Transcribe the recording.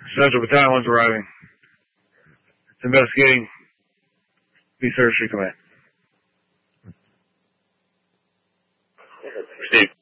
Central Battalion 1's arriving. It's investigating. Be Surgery Command. Steve.